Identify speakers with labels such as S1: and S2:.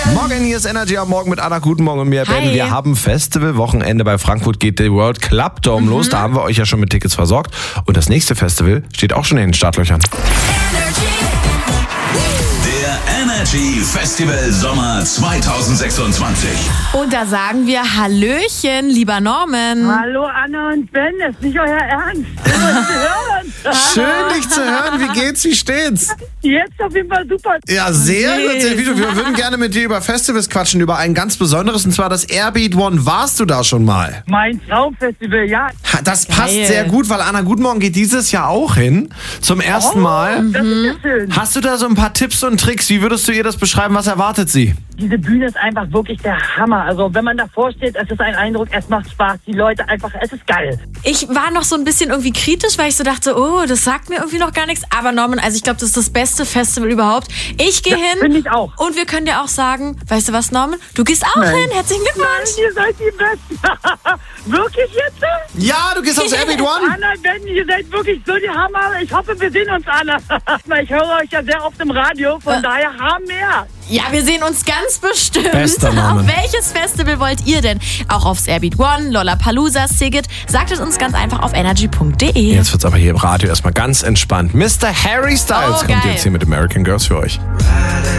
S1: Morgen, hier ist Energy am Morgen mit Anna. Guten Morgen und mir, Ben.
S2: Hi.
S1: Wir haben Festival-Wochenende bei Frankfurt geht der World Club Dome los. Da haben wir euch ja schon mit Tickets versorgt. Und das nächste Festival steht auch schon in den Startlöchern.
S3: Der Energy Festival Sommer 2026.
S2: Und da sagen wir Hallöchen, lieber Norman.
S4: Hallo Anna und Ben, das ist nicht euer Ernst. Schön, euch zu hören.
S1: Schön, dich zu hören. Wie geht's? Wie steht's?
S4: Jetzt auf jeden Fall super.
S1: Ja, sehr gut. Sehr gut. Wir würden gerne mit dir über Festivals quatschen, über ein ganz besonderes, und zwar das Airbeat One. Warst du da schon mal?
S4: Mein Traumfestival, ja.
S1: Das passt
S2: Geil.
S1: sehr gut, weil Anna Guten Morgen geht dieses Jahr auch hin. Zum ersten Mal.
S4: Das ist ja schön.
S1: Hast du da so ein paar Tipps und Tricks? Wie würdest du ihr das beschreiben? Was erwartet sie?
S4: Diese Bühne ist einfach wirklich der Hammer. Also wenn man davor steht, es ist ein Eindruck, es macht Spaß. Die Leute einfach, es ist geil.
S2: Ich war noch so ein bisschen irgendwie kritisch, weil ich so dachte, oh, das sagt mir irgendwie noch gar nichts. Aber Norman, also ich glaube, das ist das beste Festival überhaupt. Ich gehe hin.
S4: Finde ich auch.
S2: Und wir können dir auch sagen, weißt du was, Norman? Du gehst auch hin. Herzlichen
S4: Nein,
S2: Glückwunsch.
S4: ihr seid die Besten. Wirklich jetzt?
S1: Ja, du gehst aufs Airbeat One.
S4: Anna, Ben, ihr seid wirklich so die Hammer. Ich hoffe, wir sehen uns, Anna. Ich höre euch ja sehr oft im Radio, von daher Hammer.
S2: Ja, wir sehen uns ganz bestimmt.
S1: Bester Norman.
S2: Auf welches Festival wollt ihr denn? Auch aufs Airbeat One, Lollapalooza, Sigget? Sagt es uns ganz einfach auf energy.de.
S1: Jetzt wird's aber hier im Radio erstmal ganz entspannt. Mr. Harry Styles
S2: Oh,
S1: kommt
S2: geil.
S1: jetzt hier mit American Girls für euch.